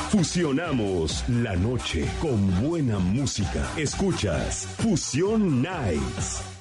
Fusionamos la noche con buena música. Escuchas Fusión Nights.